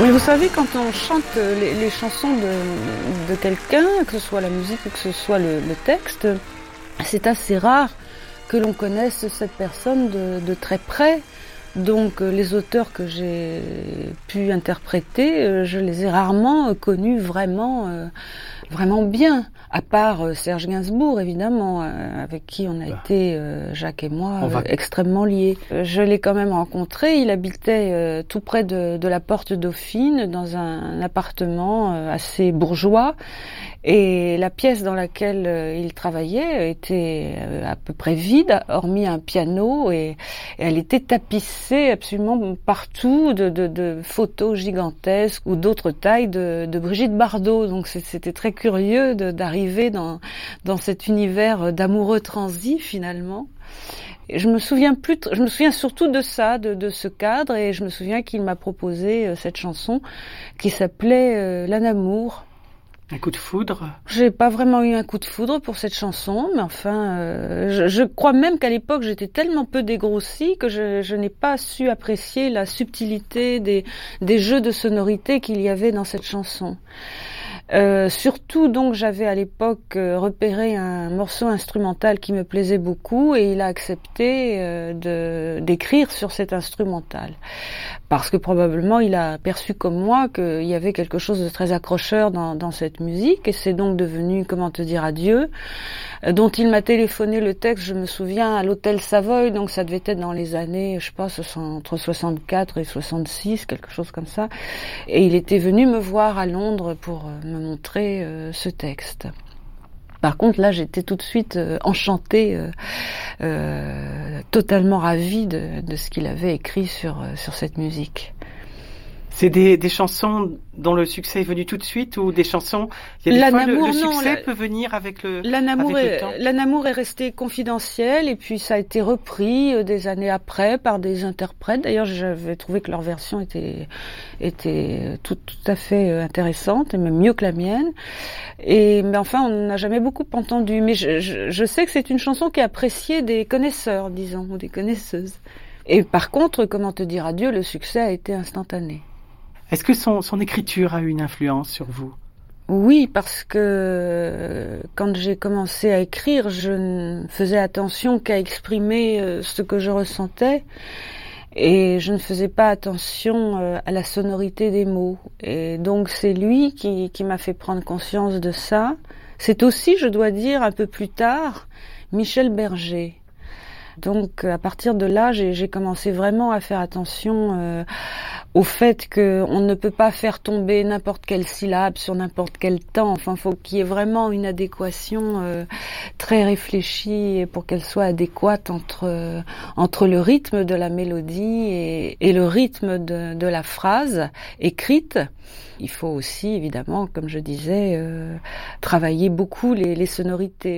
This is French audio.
Oui, vous savez, quand on chante les chansons de quelqu'un, que ce soit la musique ou que ce soit le texte, c'est assez rare que l'on connaisse cette personne de très près. Donc les auteurs que j'ai pu interpréter, je les ai rarement connus vraiment bien, à part Serge Gainsbourg évidemment, avec qui on a été, Jacques et moi, extrêmement liés. Je l'ai quand même rencontré, il habitait tout près de la Porte Dauphine, dans un appartement assez bourgeois, et la pièce dans laquelle il travaillait était à peu près vide, hormis un piano, et elle était tapissée absolument partout de photos gigantesques ou d'autres tailles de Brigitte Bardot. Donc c'était très curieux d'arriver dans cet univers d'amoureux transis finalement. Et je me souviens surtout de ça, de ce cadre, et je me souviens qu'il m'a proposé cette chanson qui s'appelait L'Anamour. Un coup de foudre? J'ai pas vraiment eu un coup de foudre pour cette chanson, mais enfin, je crois même qu'à l'époque j'étais tellement peu dégrossie que je n'ai pas su apprécier la subtilité des jeux de sonorité qu'il y avait dans cette chanson. Surtout donc j'avais à l'époque repéré un morceau instrumental qui me plaisait beaucoup, et il a accepté d'écrire sur cet instrumental parce que probablement il a perçu comme moi qu'il y avait quelque chose de très accrocheur dans cette musique, et c'est donc devenu Comment te dire adieu, dont il m'a téléphoné le texte, je me souviens, à l'hôtel Savoy, donc ça devait être dans les années, je sais pas, entre 64 et 66, quelque chose comme ça, et il était venu me voir à Londres pour me montrer ce texte. Par contre, là, j'étais tout de suite enchantée, totalement ravie de ce qu'il avait écrit sur cette musique. C'est des chansons dont le succès est venu tout de suite, ou des chansons... Il y a des fois, le succès peut venir avec le temps. L'Anamour est resté confidentiel, et puis ça a été repris des années après par des interprètes. D'ailleurs, j'avais trouvé que leur version était tout à fait intéressante, et même mieux que la mienne. Mais enfin, on n'a jamais beaucoup entendu. Mais je sais que c'est une chanson qui est appréciée des connaisseurs, disons, ou des connaisseuses. Et par contre, Comment te dire adieu, le succès a été instantané. Est-ce que son écriture a eu une influence sur vous? Oui, parce que quand j'ai commencé à écrire, je ne faisais attention qu'à exprimer ce que je ressentais, et je ne faisais pas attention à la sonorité des mots. Et donc c'est lui qui m'a fait prendre conscience de ça. C'est aussi, je dois dire, un peu plus tard, Michel Berger. Donc à partir de là, j'ai commencé vraiment à faire attention au fait qu'on ne peut pas faire tomber n'importe quelle syllabe sur n'importe quel temps. Enfin, faut qu'il y ait vraiment une adéquation très réfléchie pour qu'elle soit adéquate entre le rythme de la mélodie et le rythme de la phrase écrite. Il faut aussi, évidemment, comme je disais, travailler beaucoup les sonorités.